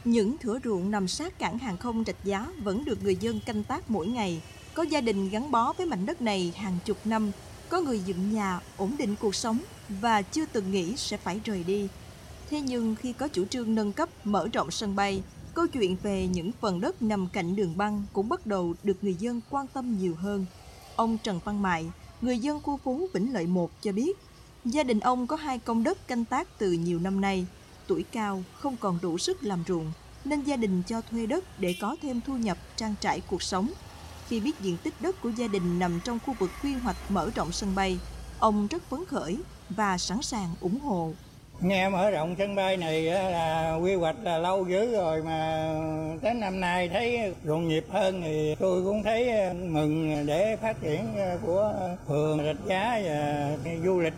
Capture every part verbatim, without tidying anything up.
Những thửa ruộng nằm sát cảng hàng không Rạch Giá vẫn được người dân canh tác mỗi ngày. Có gia đình gắn bó với mảnh đất này hàng chục năm, có người dựng nhà, ổn định cuộc sống và chưa từng nghĩ sẽ phải rời đi. Thế nhưng khi có chủ trương nâng cấp, mở rộng sân bay, câu chuyện về những phần đất nằm cạnh đường băng cũng bắt đầu được người dân quan tâm nhiều hơn. Ông Trần Văn Mại, người dân khu phố Vĩnh Lợi một cho biết, gia đình ông có hai công đất canh tác từ nhiều năm nay. Tuổi cao, không còn đủ sức làm ruộng, nên gia đình cho thuê đất để có thêm thu nhập trang trải cuộc sống. Khi biết diện tích đất của gia đình nằm trong khu vực quy hoạch mở rộng sân bay, ông rất phấn khởi và sẵn sàng ủng hộ. Nghe mở rộng sân bay này là quy hoạch là lâu dữ rồi, mà đến năm nay thấy rộn nhịp hơn thì tôi cũng thấy mừng để phát triển của phường Rạch Giá và du lịch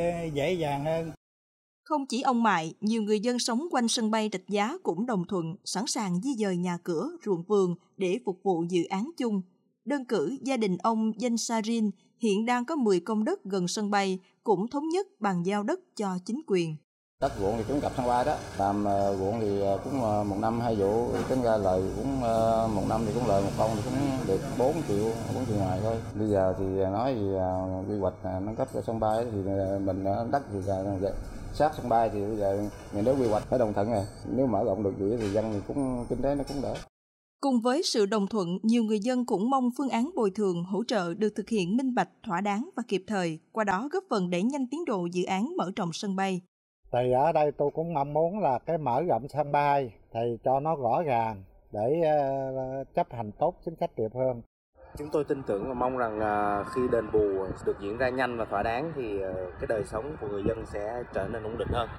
dễ dàng hơn. Không chỉ ông Mại, nhiều người dân sống quanh sân bay Rạch Giá cũng đồng thuận, sẵn sàng di dời nhà cửa, ruộng vườn để phục vụ dự án chung. Đơn cử, gia đình ông Danh Sarin hiện đang có mười công đất gần sân bay, cũng thống nhất bàn giao đất cho chính quyền. Đất ruộng thì cũng gặp sân bay đó, làm uh, ruộng thì cũng uh, một năm hai vụ, tính ra lời cũng uh, một năm thì cũng lời một công thì cũng được bốn triệu, bốn triệu ngoài thôi. Bây giờ thì nói gì uh, quy hoạch uh, nâng cấp cho sân bay thì uh, mình uh, đất thì uh, sát sân bay thì bây giờ nhà nước quy hoạch phải đồng thuận rồi. Nếu mở rộng được vậy thì dân thì cũng kinh tế nó cũng đỡ. Cùng với sự đồng thuận, nhiều người dân cũng mong phương án bồi thường, hỗ trợ được thực hiện minh bạch, thỏa đáng và kịp thời, qua đó góp phần đẩy nhanh tiến độ dự án mở rộng sân bay. Thì ở đây tôi cũng mong muốn là cái mở rộng sân bay thì cho nó rõ ràng để uh, chấp hành tốt chính sách địa phương. Chúng tôi tin tưởng và mong rằng uh, khi đền bù được diễn ra nhanh và thỏa đáng thì uh, cái đời sống của người dân sẽ trở nên ổn định hơn.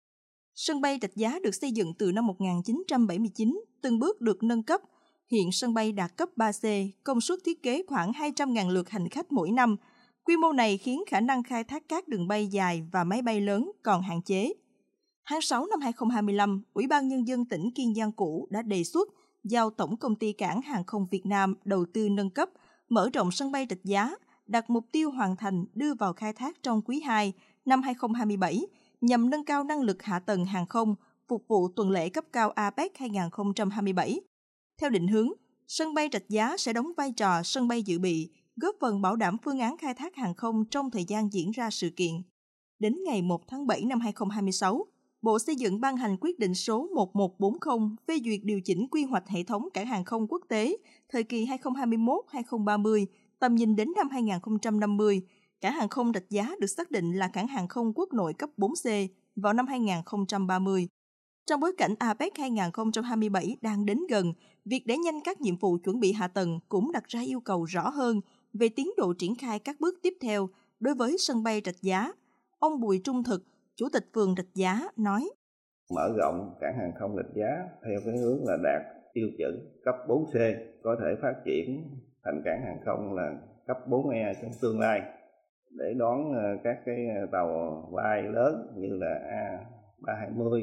Sân bay Rạch Giá được xây dựng từ năm một nghìn chín trăm bảy mươi chín, từng bước được nâng cấp. Hiện sân bay đạt cấp ba C, công suất thiết kế khoảng hai trăm nghìn lượt hành khách mỗi năm. Quy mô này khiến khả năng khai thác các đường bay dài và máy bay lớn còn hạn chế. Tháng sáu năm hai không hai lăm, Ủy ban Nhân dân tỉnh Kiên Giang cũ đã đề xuất giao Tổng công ty Cảng Hàng không Việt Nam đầu tư nâng cấp, mở rộng sân bay Rạch Giá, đặt mục tiêu hoàn thành đưa vào khai thác trong quý hai năm hai không hai bảy, nhằm nâng cao năng lực hạ tầng hàng không, phục vụ tuần lễ cấp cao a pếch hai không hai bảy. Theo định hướng, sân bay Rạch Giá sẽ đóng vai trò sân bay dự bị, góp phần bảo đảm phương án khai thác hàng không trong thời gian diễn ra sự kiện. Đến ngày một tháng bảy năm hai không hai sáu, Bộ Xây dựng ban hành quyết định số một một bốn không phê duyệt điều chỉnh quy hoạch hệ thống cảng hàng không quốc tế thời kỳ hai không hai mốt đến hai không ba mươi, tầm nhìn đến năm hai không năm mươi. Cảng hàng không Rạch Giá được xác định là cảng hàng không quốc nội cấp bốn C vào năm hai không ba mươi. Trong bối cảnh a pếch hai không hai bảy đang đến gần, việc đẩy nhanh các nhiệm vụ chuẩn bị hạ tầng cũng đặt ra yêu cầu rõ hơn về tiến độ triển khai các bước tiếp theo đối với sân bay Rạch Giá. Ông Bùi Trung Thực, Chủ tịch phường Rạch Giá nói: Mở rộng cảng hàng không Rạch Giá theo cái hướng là đạt tiêu chuẩn cấp bốn C, có thể phát triển thành cảng hàng không là cấp bốn E trong tương lai để đón các cái tàu bay lớn như là A ba hai mươi,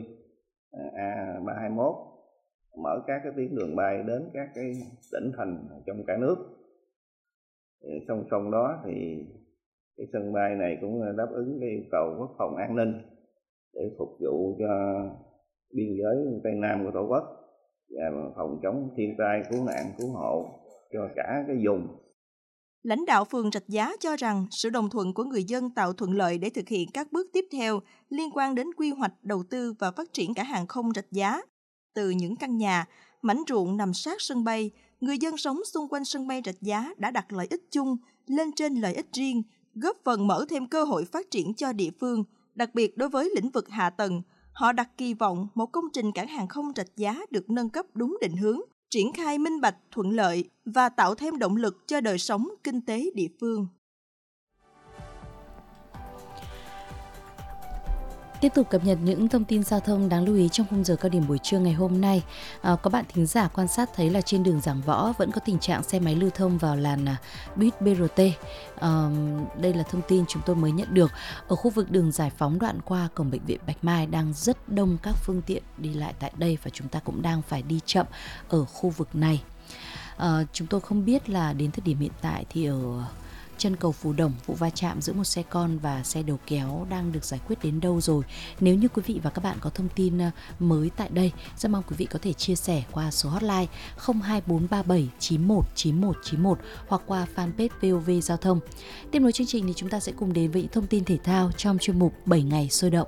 A ba hai mốt, mở các cái tuyến đường bay đến các cái tỉnh thành trong cả nước. Song song đó thì cái sân bay này cũng đáp ứng cái yêu cầu quốc phòng an ninh để phục vụ cho biên giới Tây Nam của Tổ quốc và phòng chống thiên tai, cứu nạn, cứu hộ cho cả cái vùng. Lãnh đạo phường Rạch Giá cho rằng sự đồng thuận của người dân tạo thuận lợi để thực hiện các bước tiếp theo liên quan đến quy hoạch, đầu tư và phát triển cảng hàng không Rạch Giá. Từ những căn nhà, mảnh ruộng nằm sát sân bay, người dân sống xung quanh sân bay Rạch Giá đã đặt lợi ích chung lên trên lợi ích riêng, góp phần mở thêm cơ hội phát triển cho địa phương. Đặc biệt đối với lĩnh vực hạ tầng, họ đặt kỳ vọng một công trình cảng hàng không Rạch Giá được nâng cấp đúng định hướng, triển khai minh bạch, thuận lợi và tạo thêm động lực cho đời sống kinh tế địa phương. Tiếp tục cập nhật những thông tin giao thông đáng lưu ý trong khung giờ cao điểm buổi trưa ngày hôm nay. À, có bạn thính giả quan sát thấy là trên đường Giảng Võ vẫn có tình trạng xe máy lưu thông vào làn à, buýt bê rờ tê. À, đây là thông tin chúng tôi mới nhận được. Ở khu vực đường Giải Phóng đoạn qua cổng bệnh viện Bạch Mai đang rất đông các phương tiện đi lại tại đây và chúng ta cũng đang phải đi chậm ở khu vực này. À, chúng tôi không biết là đến thời điểm hiện tại thì ở chân cầu Phú Đồng, vụ va chạm giữa một xe con và xe đầu kéo đang được giải quyết đến đâu rồi? Nếu như quý vị và các bạn có thông tin mới tại đây, rất mong quý vị có thể chia sẻ qua số hotline không hai bốn ba bảy chín một chín một chín một hoặc qua fanpage vê o vê Giao thông. Tiếp nối chương trình thì chúng ta sẽ cùng đến với những thông tin thể thao trong chuyên mục bảy ngày sôi động.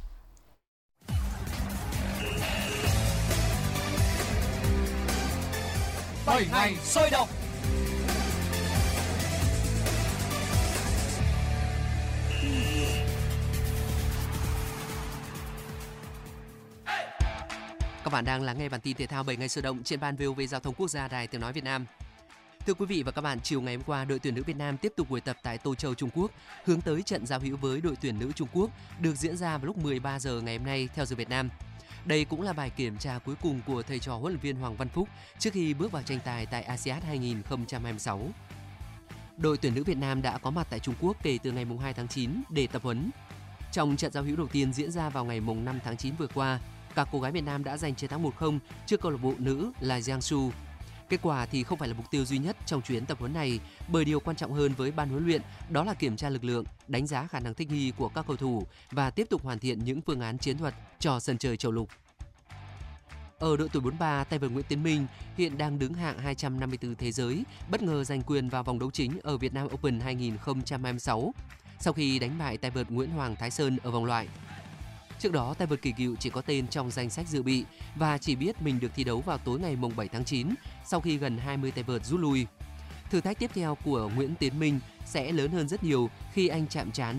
bảy ngày sôi động. Các bạn đang lắng nghe bản tin thể thao bảy ngày sôi động trên ban vê o vê Giao thông Quốc gia, Đài Tiếng nói Việt Nam. Thưa quý vị và các bạn, chiều ngày hôm qua, đội tuyển nữ Việt Nam tiếp tục buổi tập tại Tô Châu, Trung Quốc, hướng tới trận giao hữu với đội tuyển nữ Trung Quốc được diễn ra vào lúc mười ba giờ ngày hôm nay theo giờ Việt Nam. Đây cũng là bài kiểm tra cuối cùng của thầy trò huấn luyện viên Hoàng Văn Phúc trước khi bước vào tranh tài tại a si át hai không hai sáu. Đội tuyển nữ Việt Nam đã có mặt tại Trung Quốc kể từ ngày hai tháng chín để tập huấn. Trong trận giao hữu đầu tiên diễn ra vào ngày năm tháng chín vừa qua, các cô gái Việt Nam đã giành chiến thắng một không trước câu lạc bộ nữ là Jiangsu. Kết quả thì không phải là mục tiêu duy nhất trong chuyến tập huấn này, bởi điều quan trọng hơn với ban huấn luyện đó là kiểm tra lực lượng, đánh giá khả năng thích nghi của các cầu thủ và tiếp tục hoàn thiện những phương án chiến thuật cho sân chơi châu lục. Ở đội tuổi bốn mươi ba, tay vợt Nguyễn Tiến Minh hiện đang đứng hạng hai trăm năm mươi tư thế giới, bất ngờ giành quyền vào vòng đấu chính ở Việt Nam Open hai không hai sáu sau khi đánh bại tay vợt Nguyễn Hoàng Thái Sơn ở vòng loại. Trước đó, tay vợt kỳ cựu chỉ có tên trong danh sách dự bị và chỉ biết mình được thi đấu vào tối ngày bảy tháng chín sau khi gần hai mươi tay vợt rút lui. Thử thách tiếp theo của Nguyễn Tiến Minh sẽ lớn hơn rất nhiều khi anh chạm trán